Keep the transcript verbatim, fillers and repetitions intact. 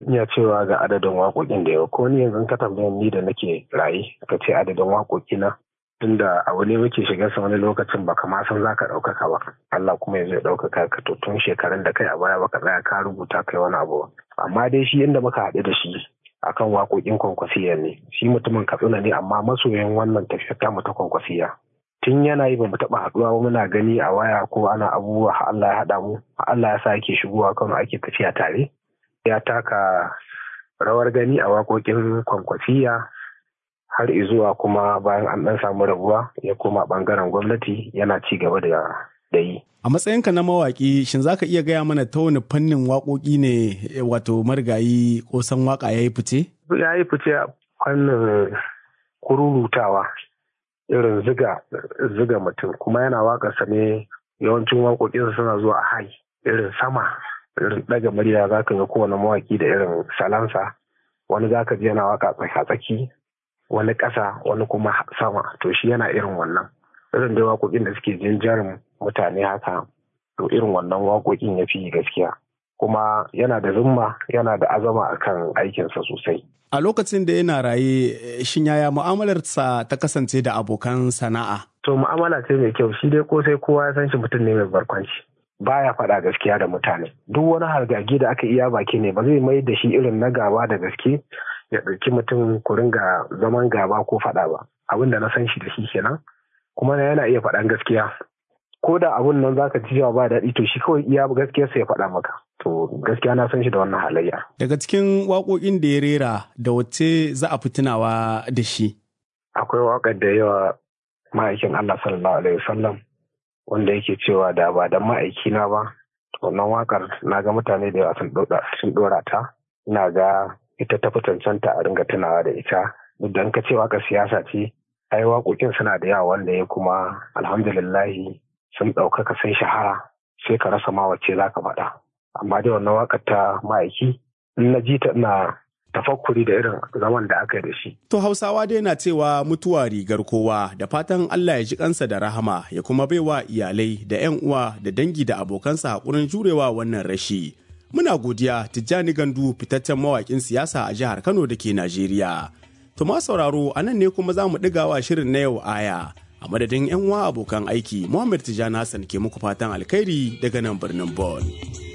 iya cewa ga adadin waƙoƙin da yau ko ni yanzu ka tambaye ni da nake raye ka ce adadin waƙoƙi na tunda abu ne muke shiga sa wani lokacin baka ma san zaka ɗaukaka ba Allah kuma ya zai ɗaukaka ka to tun shekarun da kai a baya baka tsaya ka rubuta kai wani abu amma dai shi inda muka haɗu da shi akan waƙoƙin Kwankwasiya ne shi mutumin Katsina ne amma masoyan wannan tafiyar tamu ta Kwankwasiya tun yana yi ba mu taɓa haɗuwa ba muna gani a waya ko ana abubuwa Allah ya haɗa mu Allah ya sa yake shigowa Kano ake tafiya tare ya taka rawar gani a waƙoƙin Kwankwasiya har izuwa kuma bayan an ɗan samu rabuwa ya koma ɓangaren gwamnati yana ci gaba da yi. A matsayinka na mawaƙi shin za ka iya gaya mana ta wani fannin waƙoƙi ne wato marigayi Ƙosan Waƙa ya yi fice? Ya yi fice a fannin kururutawa irin ziga ziga mutum kuma yana waƙarsa ne yawancin waƙoƙinsa suna zuwa a hai irin sama irin ɗaga murya za ka ga kowane mawaƙi da irin salansa wani za ka ji yana waƙa tsaki wani ƙasa wani kuma sama to shi yana irin wannan irin da waƙoƙin da suke jinjarin mutane haka to irin wannan waƙoƙin ya fi gaskiya kuma yana da zumma yana da azama akan aikinsa sosai. A lokacin da yana raye shin yaya mu'amalarsa ta kasance da abokan sana'a? To mu'amala ce mai kyau shi dai ko sai kowa ya san shi mutum ne mai barkwanci baya faɗa gaskiya da mutane duk wani hargagi da aka iya baki ne ba zai mai da shi irin na gaba da gaske ya ɗauki mutum ku ringa zaman gaba ko faɗa ba abin da na san shi da shi kenan kuma yana iya faɗan gaskiya ko da abun nan zaka ji cewa ba daɗi to shi kawai iya gaskiyar sa ya faɗa maka to gaskiya na san shi da wannan halayya. Daga cikin waƙoƙin da ya rera da wacce za a fi tunawa da shi? Akwai waƙar da yawa ma'aikin Allah sallallahu alaihi wasallam wanda yake cewa da ba da ma'aikina ba wannan waƙar na ga mutane da yawa sun ɗora ta ina ga ita ta fi cancanta a ringa tunawa da ita duk da ka ce waƙar siyasa ce ai waƙoƙin suna da yawa wanda ya kuma alhamdulillahi sun ɗaukaka sun shahara sai ka rasa ma wacce za ka faɗa amma dai wannan waƙar ta ma'aiki in na ji ta ina tafakkuri da irin zaman da aka yi da shi. To Hausawa dai na cewa mutuwa rigar kowa da fatan Allah ya ji kansa da rahama ya kuma baiwa iyalai da 'yan uwa da dangi da abokansa haƙurin jurewa wannan rashi. Muna godiya Tijjani Gandu fitaccen mawaƙin siyasa a jihar Kano da ke Najeriya. To ma sauraro a nan ne kuma za mu ɗigawa shirin na yau aya. A madadin 'yan uwa abokan aiki, Muhammad Tijjani Hassan ke muku fatan alkhairi daga nan birnin Bon.